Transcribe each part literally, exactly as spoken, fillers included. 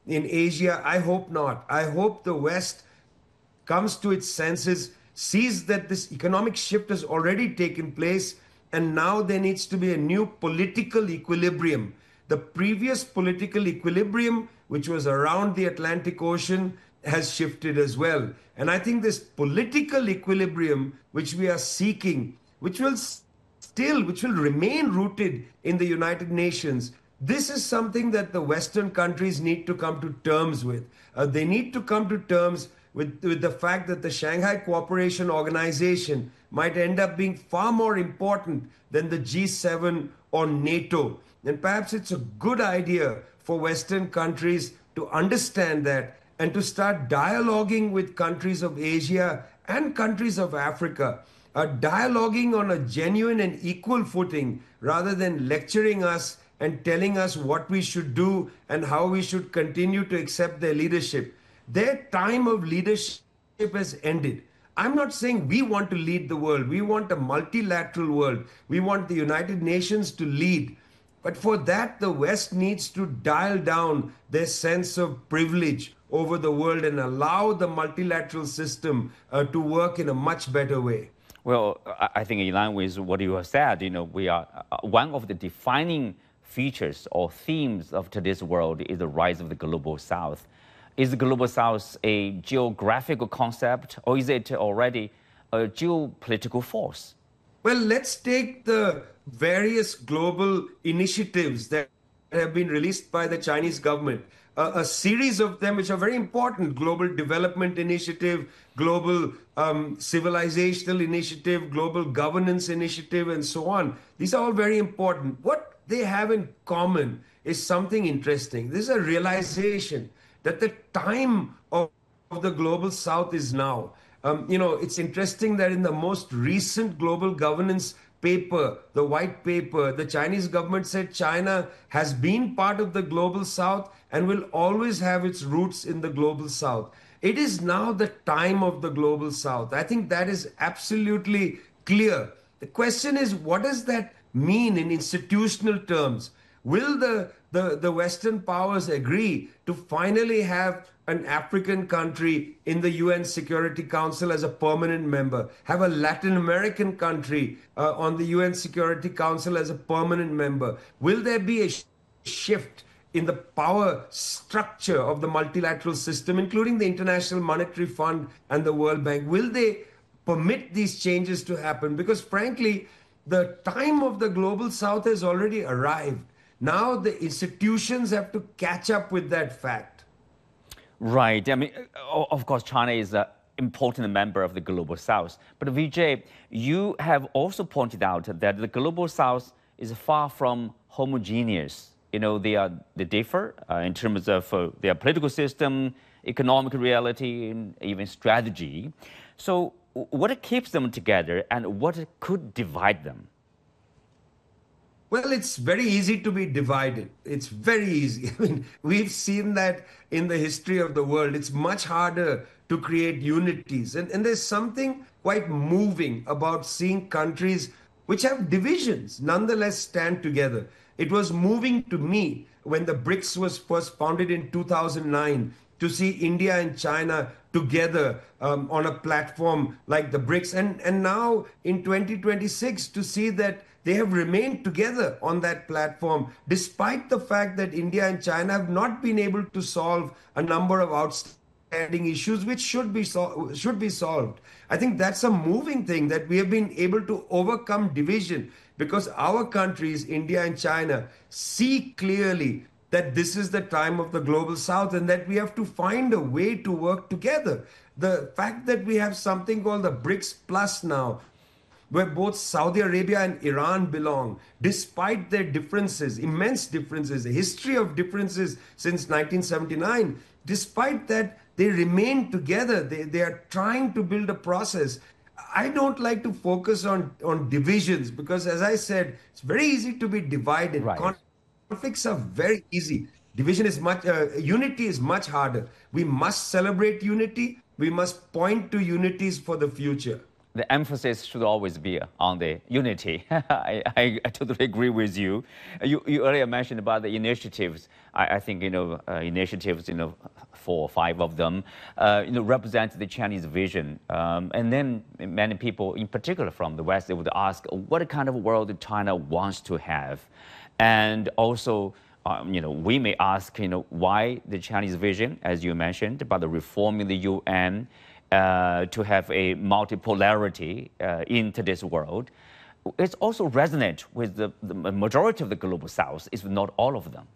in Asia? I hope not. I hope the West comes to its senses, sees that this economic shift has already taken place, and now there needs to be a new political equilibrium. The previous political equilibrium, which was around the Atlantic Ocean, has shifted as well. And I think this political equilibrium, which we are seeking, which will still, which will remain rooted in the United Nations, this is something that the Western countries need to come to terms with. Uh, they need to come to terms with, with the fact that the Shanghai Cooperation Organization might end up being far more important than the G seven or NATO. And perhaps it's a good idea for Western countries to understand that and to start dialoguing with countries of Asia and countries of Africa, uh, dialoguing on a genuine and equal footing rather than lecturing us and telling us what we should do and how we should continue to accept their leadership. Their time of leadership has ended. I'm not saying we want to lead the world. We want a multilateral world. We want the United Nations to lead. But for that, the West needs to dial down their sense of privilege over the world and allow the multilateral system uh, to work in a much better way. Well, I think in line with what you have said, you know, we are uh, one of the defining features or themes of today's world is the rise of the global South. Is the global South a geographical concept, or is it already a geopolitical force? Well, let's take the various global initiatives that have been released by the Chinese government. Uh, a series of them which are very important: Global Development Initiative, Global um, Civilizational Initiative, Global Governance Initiative, and so on. These are all very important. What they have in common is something interesting. This is a realization that the time of, of the global South is now. Um, you know, it's interesting that in the most recent global governance paper, the white paper, the Chinese government said China has been part of the global South and will always have its roots in the global South. It is now the time of the global South. I think that is absolutely clear. The question is, what does that mean in institutional terms? Will the, the, the Western powers agree to finally have an African country in the U N Security Council as a permanent member, have a Latin American country uh, on the U N Security Council as a permanent member? Will there be a sh- shift in the power structure of the multilateral system, including the International Monetary Fund and the World Bank? Will they permit these changes to happen? Because frankly, the time of the global South has already arrived. Now the institutions have to catch up with that fact. Right. I mean, of course, China is an important member of the global South. But Vijay, you have also pointed out that the global South is far from homogeneous. You know, they are they differ uh, in terms of uh, their political system, economic reality, and even strategy. So, what keeps them together, and what could divide them? Well, it's very easy to be divided. It's very easy. I mean, we've seen that in the history of the world. It's much harder to create unities. And, and there's something quite moving about seeing countries which have divisions nonetheless stand together. It was moving to me when the BRICS was first founded in two thousand nine to see India and China together um, on a platform like the BRICS. And, and now in twenty twenty-six to see that they have remained together on that platform, despite the fact that India and China have not been able to solve a number of outstanding issues which should be, sol- should be solved. I think that's a moving thing, that we have been able to overcome division because our countries, India and China, see clearly that this is the time of the global South and that we have to find a way to work together. The fact that we have something called the BRICS Plus now, where both Saudi Arabia and Iran belong, despite their differences, immense differences, a history of differences since nineteen seventy-nine, despite that, they remain together. They, they are trying to build a process. I don't like to focus on, on divisions because, as I said, it's very easy to be divided. Right. Conflicts are very easy. Division is much, uh, unity is much harder. We must celebrate unity. We must point to unities for the future. the emphasis should always be on the unity. I, I, I totally agree with you. You, you earlier mentioned about the initiatives. I, I think, you know, uh, initiatives, you know, four or five of them, uh, you know, represent the Chinese vision. Um, and then many people, in particular from the West, they would ask, what kind of world China wants to have? And also, um, you know, we may ask, you know, why the Chinese vision, as you mentioned, about the reforming the U N, Uh, to have a multipolarity uh, in today's world. It's also resonant with the, the majority of the global South, if not all of them.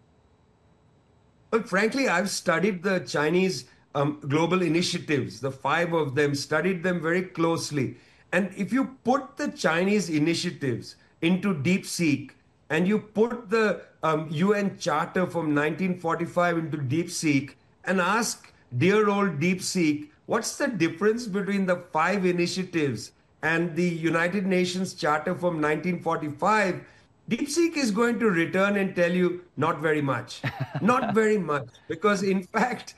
But frankly, I've studied the Chinese um, global initiatives, the five of them, studied them very closely. And if you put the Chinese initiatives into DeepSeek and you put the um, U N Charter from nineteen forty-five into DeepSeek and ask dear old DeepSeek, what's the difference between the five initiatives and the United Nations Charter from nineteen forty-five? DeepSeek is going to return and tell you not very much. Not very much. Because in fact,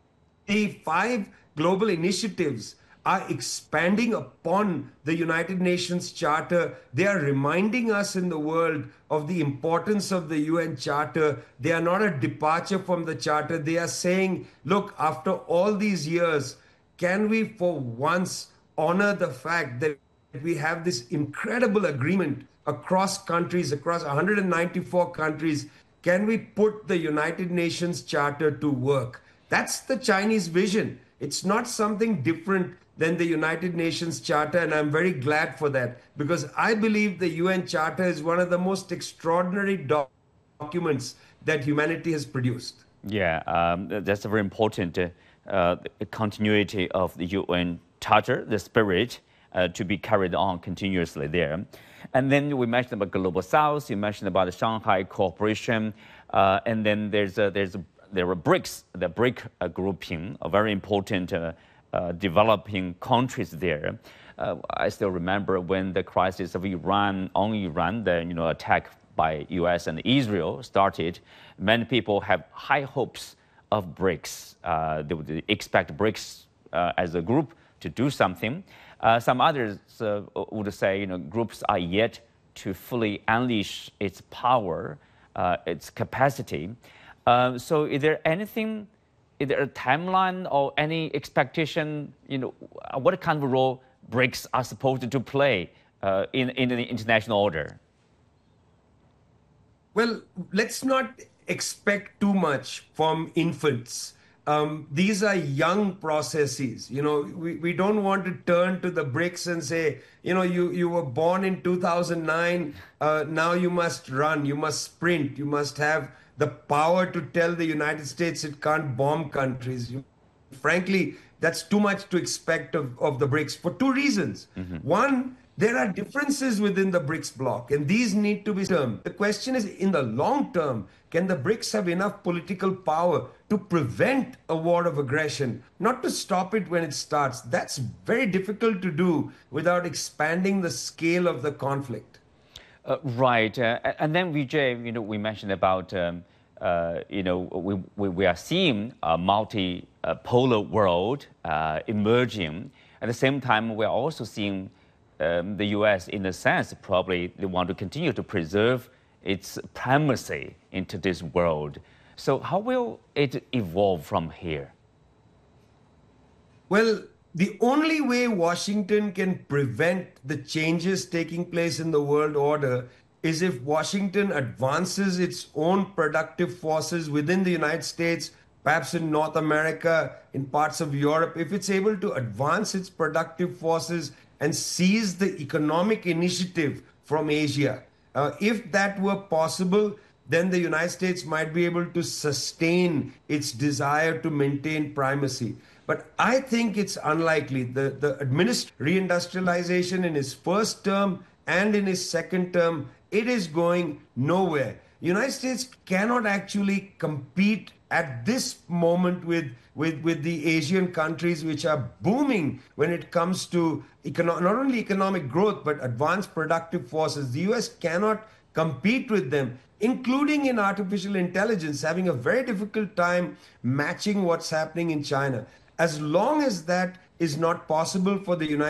the five global initiatives are expanding upon the United Nations Charter. They are reminding us in the world of the importance of the U N Charter. They are not a departure from the Charter. They are saying, look, after all these years, can we for once honor the fact that we have this incredible agreement across countries, across one hundred ninety-four countries? Can we put the United Nations Charter to work? That's the Chinese vision. It's not something different than the United Nations Charter, and I'm very glad for that, because I believe the U N Charter is one of the most extraordinary doc documents that humanity has produced. Yeah, um, that's a very important uh, uh, continuity of the U N Charter, the spirit uh, to be carried on continuously there. And then we mentioned about Global South, you mentioned about the Shanghai Cooperation, uh, and then there's a, there's a, there are BRICS, the BRIC uh, grouping, a very important uh, uh, developing countries there. Uh, I still remember when the crisis of Iran, on Iran, the you know attack by U S and Israel started, many people have high hopes of BRICS. Uh, they would expect BRICS uh, as a group to do something. Uh, some others uh, would say, you know, groups are yet to fully unleash its power, uh, its capacity. Uh, so is there anything, is there a timeline or any expectation, you know, what kind of role BRICS are supposed to play uh, in, in the international order? Well, let's not expect too much from infants. Um, these are young processes. You know, we, we don't want to turn to the BRICS and say, you know, you, you were born in two thousand nine, uh, now you must run, you must sprint, you must have the power to tell the United States it can't bomb countries. You, frankly, that's too much to expect of, of the BRICS for two reasons. Mm-hmm. One, there are differences within the BRICS bloc, and these need to be termed. The question is, in the long term, can the BRICS have enough political power to prevent a war of aggression, not to stop it when it starts? That's very difficult to do without expanding the scale of the conflict. Uh, right, uh, and then Vijay, you know, we mentioned about, um, uh, you know, we, we, we are seeing a multi-polar world uh, emerging. At the same time, we are also seeing um, the U S, in a sense, probably they want to continue to preserve its primacy into this world. So how will it evolve from here? Well, the only way Washington can prevent the changes taking place in the world order is if Washington advances its own productive forces within the United States, perhaps in North America, in parts of Europe. If it's able to advance its productive forces and seize the economic initiative from Asia, uh, if that were possible, then the United States might be able to sustain its desire to maintain primacy. But I think it's unlikely. The, the administ- reindustrialization in his first term and in his second term, it is going nowhere. The United States cannot actually compete at this moment with, with, with the Asian countries which are booming when it comes to econo- not only economic growth, but advanced productive forces. The U S cannot compete with them, including in artificial intelligence, having a very difficult time matching what's happening in China. As long as that is not possible for the United